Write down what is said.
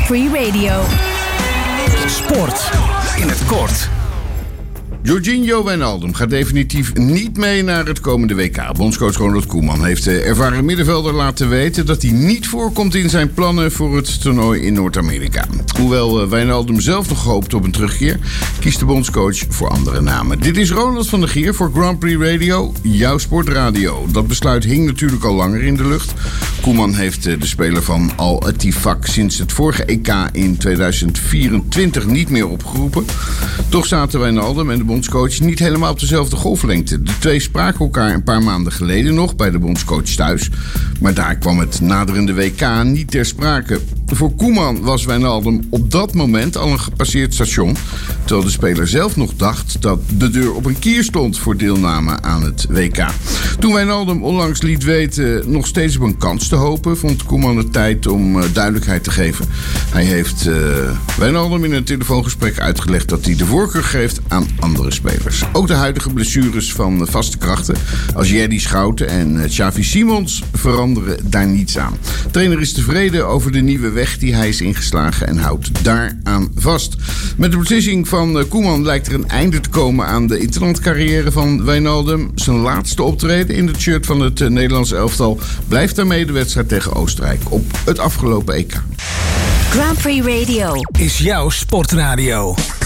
Prix Radio. Sport in het kort. Georginio Wijnaldum gaat definitief niet mee naar het komende WK. Bondscoach Ronald Koeman heeft de ervaren middenvelder laten weten dat hij niet voorkomt in zijn plannen voor het toernooi in Noord-Amerika. Hoewel Wijnaldum zelf nog hoopt op een terugkeer, kiest de bondscoach voor andere namen. Dit is Ronald van der Gier voor Grand Prix Radio, jouw sportradio. Dat besluit hing natuurlijk al langer in de lucht. Koeman heeft de speler van Al Ettifaq sinds het vorige EK in 2024 niet meer opgeroepen. Toch zaten Wijnaldum en de bondscoach niet helemaal op dezelfde golflengte. De twee spraken elkaar een paar maanden geleden nog bij de bondscoach thuis. Maar daar kwam het naderende WK niet ter sprake. Voor Koeman was Wijnaldum op dat moment al een gepasseerd station. Terwijl de speler zelf nog dacht dat de deur op een kier stond voor deelname aan het WK. Toen Wijnaldum onlangs liet weten nog steeds op een kans te hopen, vond Koeman het tijd om duidelijkheid te geven. Hij heeft Wijnaldum in een telefoongesprek uitgelegd dat hij de voorkeur geeft aan andere spelers. Ook de huidige blessures van vaste krachten als Jerdy Schouten en Xavi Simons veranderen daar niets aan. De trainer is tevreden over de nieuwe weg die hij is ingeslagen en houdt daaraan vast. Met de beslissing van Koeman lijkt er een einde te komen aan de interlandcarrière van Wijnaldum. Zijn laatste optreden in het shirt van het Nederlands elftal blijft daarmee de wedstrijd tegen Oostenrijk op het afgelopen EK. Grand Prix Radio Is jouw sportradio.